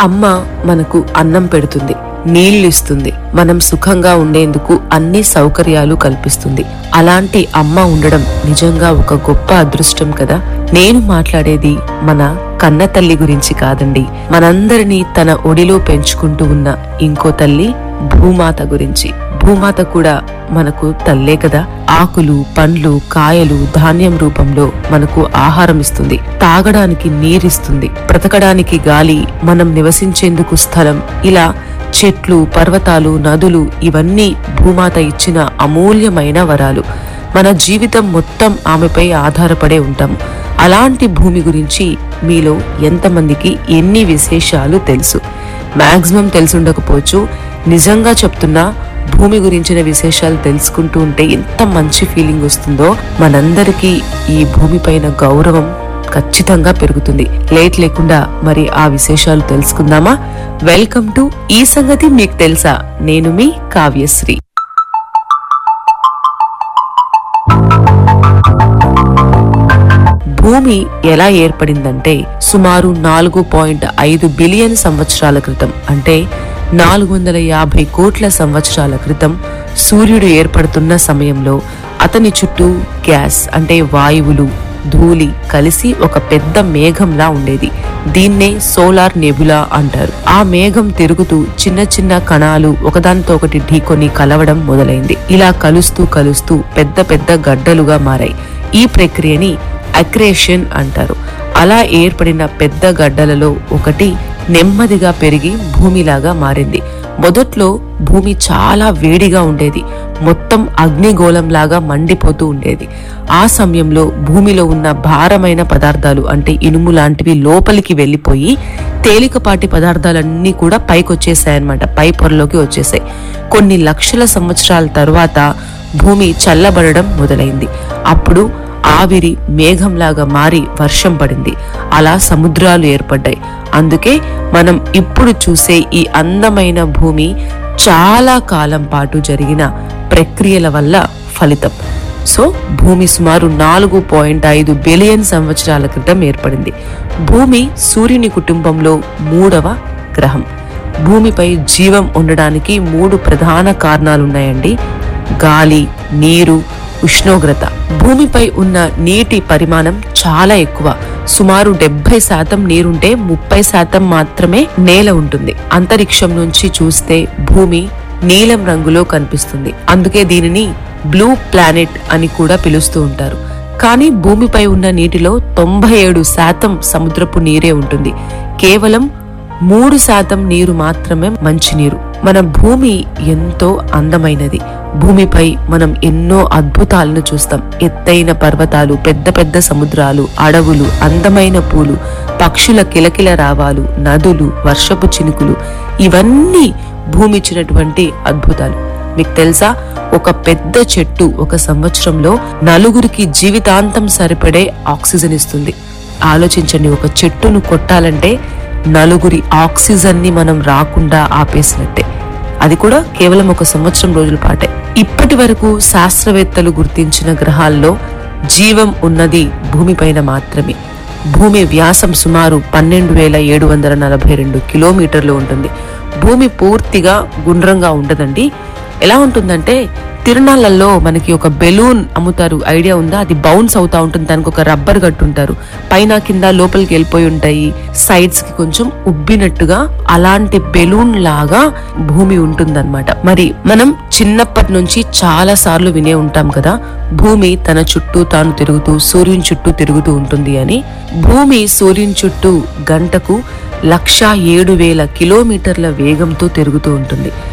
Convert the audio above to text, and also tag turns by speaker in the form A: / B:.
A: అమ్మ మనకు అన్నం పెడుతుంది, నీళ్లు ఇస్తుంది, మనం సుఖంగా ఉండేందుకు అన్ని సౌకర్యాలు కల్పిస్తుంది. అలాంటి అమ్మ ఉండడం నిజంగా ఒక గొప్ప అదృష్టం కదా. నేను మాట్లాడేది మన కన్న తల్లి గురించి కాదండి, మనందరినీ తన ఒడిలో పెంచుకుంటూ ఉన్న ఇంకో తల్లి భూమాత గురించి. భూమాత కూడా మనకు తల్లే కదా. ఆకులు, పండ్లు, కాయలు, ధాన్యం రూపంలో మనకు ఆహారం ఇస్తుంది, తాగడానికి నీరిస్తుంది, బ్రతకడానికి గాలి, మనం నివసించేందుకు స్థలం. ఇలా చెట్లు, పర్వతాలు, నదులు ఇవన్నీ భూమాత ఇచ్చిన అమూల్యమైన వరాలు. మన జీవితం మొత్తం ఆమెపై ఆధారపడే ఉంటాము. అలాంటి భూమి గురించి మీలో ఎంతమందికి ఎన్ని విశేషాలు తెలుసు? మాక్సిమం తెలుసుండకపోవచ్చు. నిజంగా చెప్తున్నా, భూమి గురించిన విశేషాలు తెలుసుకుంటూ ఉంటే ఎంత మంచి ఫీలింగ్ వస్తుందో. మనందరికీ ఈ భూమి పైన గౌరవం ఖచ్చితంగా పెరుగుతుంది. లేట్ లేకుండా మరి ఆ విశేషాలు తెలుసుకుందామా? వెల్కమ్ టు ఈ సంగతి మీకు తెలుసా. నేను మీ కావ్యశ్రీ. భూమి ఎలా ఏర్పడిందంటే సుమారు 4.5 బిలియన్ సంవత్సరాల క్రితం, అంటే 450 కోట్ల సంవత్సరాల క్రితం సూర్యుడు ఏర్పడుతున్న సమయంలో అతని చుట్టూ గ్యాస్ అంటే వాయువులు, ధూళి కలిసి ఒక పెద్ద మేఘంలా ఉండేది. దీన్నే సోలార్ నెబులా అంటారు. ఆ మేఘం తిరుగుతూ చిన్న చిన్న కణాలు ఒకదానితో ఒకటి ఢీకొని కలవడం మొదలైంది. ఇలా కలుస్తూ కలుస్తూ పెద్ద పెద్ద గడ్డలుగా మారాయి. ఈ ప్రక్రియని అక్రేషన్ అంటారు. అలా ఏర్పడిన పెద్ద గడ్డలలో ఒకటి నెమ్మదిగా పెరిగి భూమిలాగా మారింది. మొదట్లో భూమి చాలా వేడిగా ఉండేది, మొత్తం అగ్నిగోళంలాగా మండిపోతూ ఉండేది. ఆ సమయంలో భూమిలో ఉన్న భారమైన పదార్థాలు అంటే ఇనుము లాంటివి లోపలికి వెళ్లిపోయి తేలికపాటి పదార్థాలన్నీ కూడా పైకొచ్చేసాయన్నమాట, పై పొరలోకి వచ్చేసాయి. కొన్ని లక్షల సంవత్సరాల తరువాత భూమి చల్లబడడం మొదలైంది. అప్పుడు ఆవిరి మేఘంలాగా మారి వర్షం పడింది. అలా సముద్రాలు ఏర్పడ్డాయి. అందుకే మనం ఇప్పుడు చూసే ఈ అందమైన భూమి చాలా కాలం పాటు జరిగిన ప్రక్రియల వల్ల ఫలితం. సో భూమి సుమారు 4.5 బిలియన్ సంవత్సరాల క్రితం ఏర్పడింది. భూమి సూర్యుని కుటుంబంలో 3వ గ్రహం. భూమిపై జీవం ఉండడానికి 3 ప్రధాన కారణాలున్నాయండి: గాలి, నీరు, ఉష్ణోగ్రత. భూమిపై ఉన్న నీటి పరిమాణం చాలా ఎక్కువ. సుమారు 70% నీరుంటే 30% మాత్రమే నేల ఉంటుంది. అంతరిక్షం నుంచి చూస్తే భూమి నీలం రంగులో కనిపిస్తుంది. అందుకే దీనిని బ్లూ ప్లానెట్ అని కూడా పిలుస్తూ ఉంటారు. కానీ భూమిపై ఉన్న నీటిలో 97% సముద్రపు నీరే ఉంటుంది. కేవలం 3% నీరు మాత్రమే మంచినీరు. మన భూమి ఎంతో అందమైనది. భూమిపై మనం ఎన్నో అద్భుతాలను చూస్తాం. ఎత్తైన పర్వతాలు, పెద్ద పెద్ద సముద్రాలు, అడవులు, అందమైన పూలు, పక్షుల కిలకిల రావాలు, నదులు, వర్షపు చినుకులు, ఇవన్నీ భూమి ఇచ్చినటువంటి అద్భుతాలు. మీకు తెలుసా, ఒక పెద్ద చెట్టు ఒక సంవత్సరంలో 4 జీవితాంతం సరిపడే ఆక్సిజన్ ఇస్తుంది. ఆలోచించండి, ఒక చెట్టును కొట్టాలంటే 4 ఆక్సిజన్ ని మనం రాకుండా ఆపేసినట్టే. అది కూడా కేవలం ఒక సంవత్సరం రోజుల పాటే. ఇప్పటి వరకు శాస్త్రవేత్తలు గుర్తించిన గ్రహాల్లో జీవం ఉన్నది భూమిపైన మాత్రమే. భూమి వ్యాసం సుమారు 12,742 కిలోమీటర్లు ఉంటుంది. భూమి పూర్తిగా గుండ్రంగా ఉండదండి. ఎలా ఉంటుందంటే, తిరునాళ్లలో మనకి ఒక బెలూన్ అమ్ముతారు, ఐడియా ఉందా? అది బౌన్స్ అవుతా ఉంటుంది, దానికి ఒక రబ్బర్ కట్టుంటారు, పైన కింద లోపలికి వెళ్ళిపోయి ఉంటాయి, సైడ్స్ కి కొంచెం ఉబ్బినట్టుగా. అలాంటి బెలూన్ లాగా భూమి ఉంటుందన్నమాట. మరి మనం చిన్నప్పటి నుంచి చాలా సార్లు వినే ఉంటాం కదా, భూమి తన చుట్టూ తాను తిరుగుతూ సూర్యుని చుట్టూ తిరుగుతూ ఉంటుంది అని. భూమి సూర్యుని చుట్టూ గంటకు 107,000 కిలోమీటర్ల వేగంతో తిరుగుతూ ఉంటుంది.